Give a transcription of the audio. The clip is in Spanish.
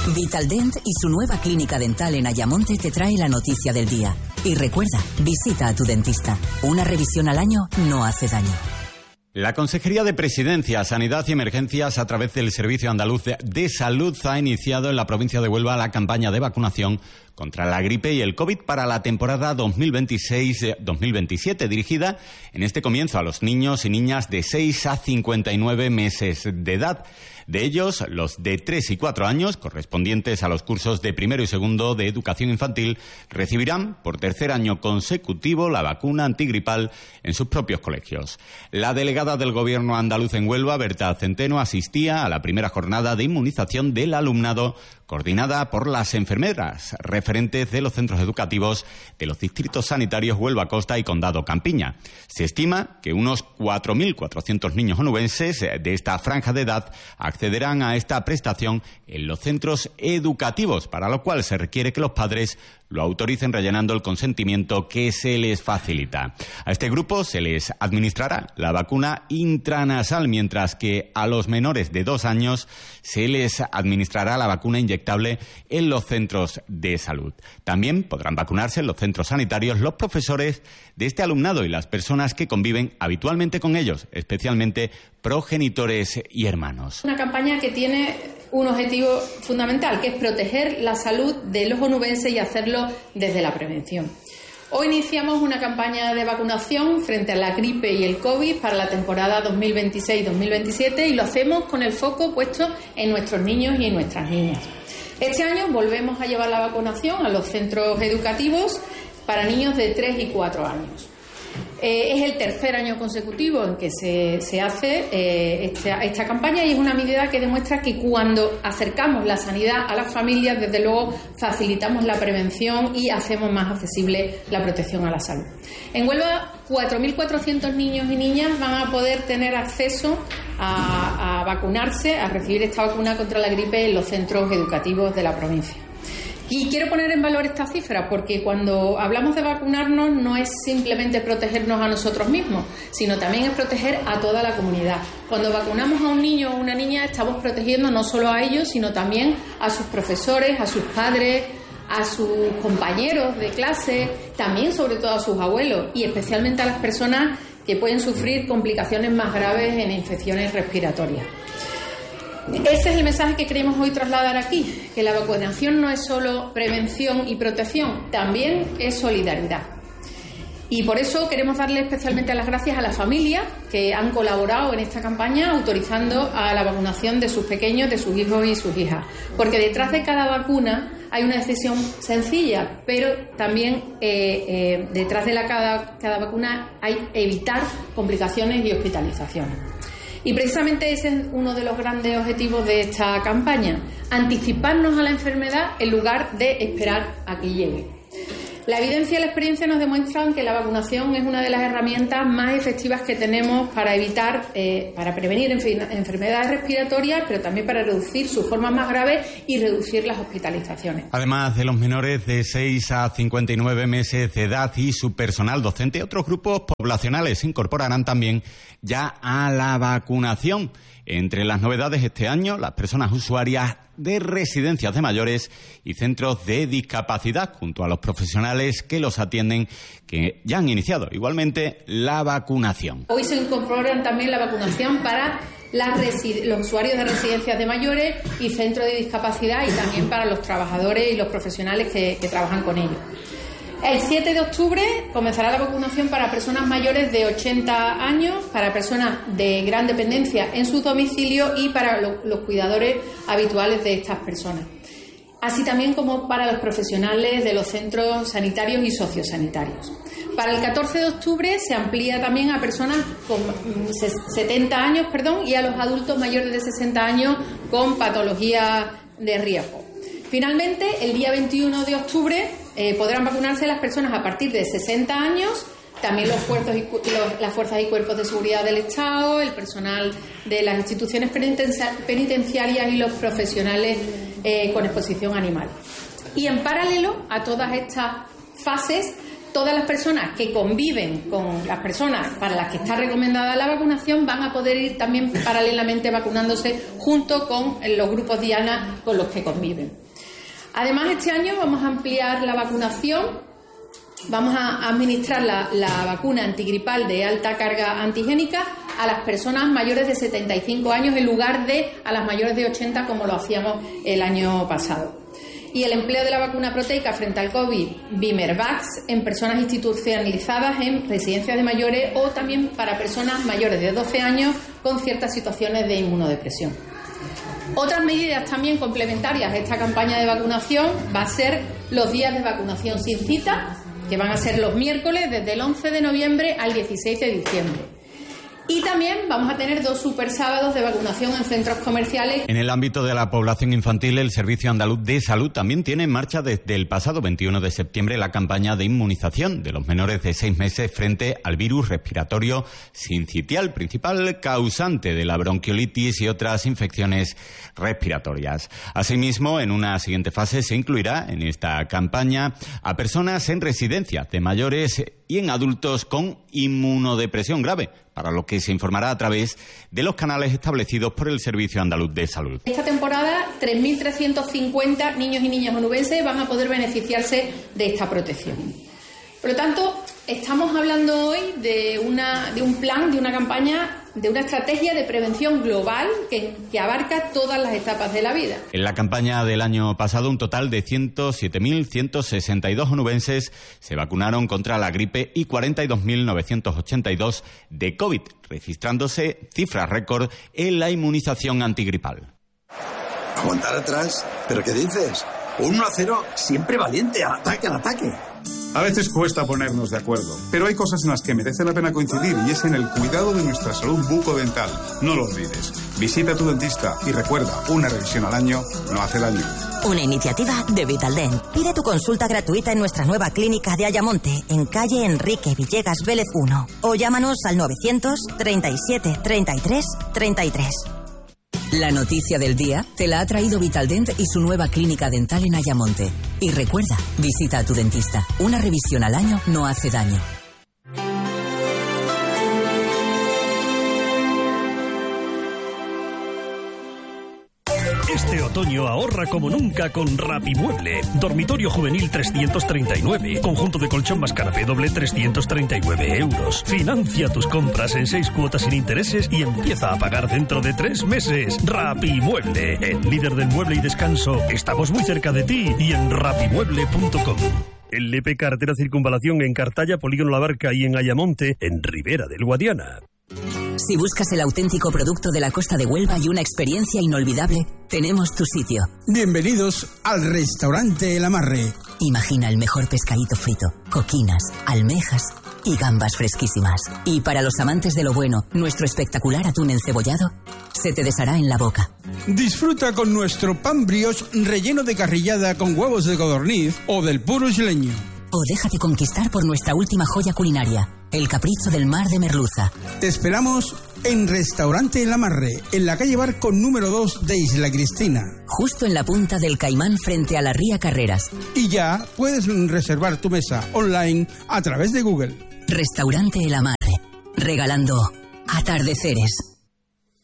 Vitaldent y su nueva clínica dental en Ayamonte te trae la noticia del día. Y recuerda, visita a tu dentista. Una revisión al año no hace daño. La Consejería de Presidencia, Sanidad y Emergencias, a través del Servicio Andaluz de Salud, ha iniciado en la provincia de Huelva la campaña de vacunación contra la gripe y el COVID para la temporada 2026-2027, dirigida en este comienzo a los niños y niñas de 6 a 59 meses de edad. De ellos, los de 3 y 4 años, correspondientes a los cursos de primero y segundo de educación infantil, recibirán por tercer año consecutivo la vacuna antigripal en sus propios colegios. La delegada del Gobierno andaluz en Huelva, Berta Centeno, asistía a la primera jornada de inmunización del alumnado, coordinada por las enfermeras referentes de los centros educativos de los distritos sanitarios Huelva Costa y Condado Campiña. Se estima que unos 4.400 niños onubenses de esta franja de edad accederán a esta prestación en los centros educativos, para lo cual se requiere que los padres lo autoricen rellenando el consentimiento que se les facilita. A este grupo se les administrará la vacuna intranasal, mientras que a los menores de 2 años se les administrará la vacuna inyectable en los centros de salud. También podrán vacunarse en los centros sanitarios los profesores de este alumnado y las personas que conviven habitualmente con ellos, especialmente progenitores y hermanos. Una campaña que tiene un objetivo fundamental, que es proteger la salud de los onubenses y hacerlo desde la prevención. Hoy iniciamos una campaña de vacunación frente a la gripe y el COVID para la temporada 2026-2027 y lo hacemos con el foco puesto en nuestros niños y en nuestras niñas. Este año volvemos a llevar la vacunación a los centros educativos para niños de 3 y 4 años. Es el tercer año consecutivo en que se hace esta campaña y es una medida que demuestra que cuando acercamos la sanidad a las familias, desde luego facilitamos la prevención y hacemos más accesible la protección a la salud. En Huelva, 4.400 niños y niñas van a poder tener acceso a vacunarse, a recibir esta vacuna contra la gripe en los centros educativos de la provincia. Y quiero poner en valor esta cifra porque cuando hablamos de vacunarnos no es simplemente protegernos a nosotros mismos, sino también es proteger a toda la comunidad. Cuando vacunamos a un niño o una niña estamos protegiendo no solo a ellos, sino también a sus profesores, a sus padres, a sus compañeros de clase, también sobre todo a sus abuelos y especialmente a las personas que pueden sufrir complicaciones más graves en infecciones respiratorias. Ese es el mensaje que queremos hoy trasladar aquí, que la vacunación no es solo prevención y protección, también es solidaridad. Y por eso queremos darle especialmente las gracias a las familias que han colaborado en esta campaña autorizando a la vacunación de sus pequeños, de sus hijos y sus hijas. Porque detrás de cada vacuna hay una decisión sencilla, pero también detrás de cada vacuna hay evitar complicaciones y hospitalizaciones. Y precisamente ese es uno de los grandes objetivos de esta campaña, anticiparnos a la enfermedad en lugar de esperar a que llegue. La evidencia y la experiencia nos demuestran que la vacunación es una de las herramientas más efectivas que tenemos para evitar, para prevenir enfermedades respiratorias, pero también para reducir sus formas más graves y reducir las hospitalizaciones. Además de los menores de 6 a 59 meses de edad y su personal docente, otros grupos poblacionales se incorporarán también ya a la vacunación. Entre las novedades este año, las personas usuarias de residencias de mayores y centros de discapacidad, junto a los profesionales que los atienden, que ya han iniciado igualmente la vacunación. Hoy se incorporan también la vacunación para los usuarios de residencias de mayores y centros de discapacidad y también para los trabajadores y los profesionales que trabajan con ellos. El 7 de octubre comenzará la vacunación para personas mayores de 80 años, para personas de gran dependencia en su domicilio y para los cuidadores habituales de estas personas. Así también como para los profesionales de los centros sanitarios y sociosanitarios. Para el 14 de octubre se amplía también a personas con 70 años y a los adultos mayores de 60 años con patología de riesgo. Finalmente, el día 21 de octubre podrán vacunarse las personas a partir de 60 años, también las fuerzas y cuerpos de seguridad del Estado, el personal de las instituciones penitenciarias y los profesionales con exposición animal. Y en paralelo a todas estas fases, todas las personas que conviven con las personas para las que está recomendada la vacunación van a poder ir también paralelamente vacunándose junto con los grupos diana con los que conviven. Además, este año vamos a ampliar la vacunación. Vamos a administrar la vacuna antigripal de alta carga antigénica a las personas mayores de 75 años en lugar de a las mayores de 80 como lo hacíamos el año pasado. Y el empleo de la vacuna proteica frente al COVID, Bimervax, en personas institucionalizadas en residencias de mayores o también para personas mayores de 12 años con ciertas situaciones de inmunodepresión. Otras medidas también complementarias a esta campaña de vacunación va a ser los días de vacunación sin cita, que van a ser los miércoles desde el 11 de noviembre al 16 de diciembre. Y también vamos a tener 2 super sábados de vacunación en centros comerciales. En el ámbito de la población infantil, el Servicio Andaluz de Salud también tiene en marcha desde el pasado 21 de septiembre la campaña de inmunización de los menores de 6 meses frente al virus respiratorio sincitial, principal causante de la bronquiolitis y otras infecciones respiratorias. Asimismo, en una siguiente fase se incluirá en esta campaña a personas en residencias de mayores y en adultos con inmunodepresión grave, para lo que se informará a través de los canales establecidos por el Servicio Andaluz de Salud. Esta temporada, 3.350 niños y niñas onubenses van a poder beneficiarse de esta protección. Por lo tanto, estamos hablando hoy de un plan, de una campaña, de una estrategia de prevención global que abarca todas las etapas de la vida. En la campaña del año pasado, un total de 107.162 onubenses se vacunaron contra la gripe y 42.982 de COVID, registrándose cifras récord en la inmunización antigripal. ¿Aguantar atrás? ¿Pero qué dices? 1-0, siempre valiente, al ataque, al ataque. A veces cuesta ponernos de acuerdo, pero hay cosas en las que merece la pena coincidir y es en el cuidado de nuestra salud bucodental. No lo olvides. Visita a tu dentista y recuerda, una revisión al año no hace daño. Una iniciativa de Vitaldent. Pide tu consulta gratuita en nuestra nueva clínica de Ayamonte, en calle Enrique Villegas Vélez 1. O llámanos al 900 37 33 33. La noticia del día te la ha traído Vitaldent y su nueva clínica dental en Ayamonte. Y recuerda, visita a tu dentista. Una revisión al año no hace daño. Este otoño ahorra como nunca con Rapimueble. Dormitorio juvenil 339. Conjunto de colchón más canapé doble 339 euros. Financia tus compras en 6 cuotas sin intereses y empieza a pagar dentro de 3 meses. Rapimueble, el líder del mueble y descanso. Estamos muy cerca de ti y en rapimueble.com. LP Carretera Circunvalación en Cartaya, Polígono La Barca y en Ayamonte, en Ribera del Guadiana. Si buscas el auténtico producto de la costa de Huelva y una experiencia inolvidable, tenemos tu sitio. Bienvenidos al restaurante El Amarre. Imagina el mejor pescadito frito, coquinas, almejas y gambas fresquísimas. Y para los amantes de lo bueno, nuestro espectacular atún encebollado se te deshará en la boca. Disfruta con nuestro pan brioche relleno de carrillada con huevos de codorniz o del puro isleño. O déjate conquistar por nuestra última joya culinaria, el capricho del mar de merluza. Te esperamos en Restaurante El Amarre, en la calle Barco número 2 de Isla Cristina. Justo en la punta del Caimán frente a la Ría Carreras. Y ya puedes reservar tu mesa online a través de Google. Restaurante El Amarre, regalando atardeceres.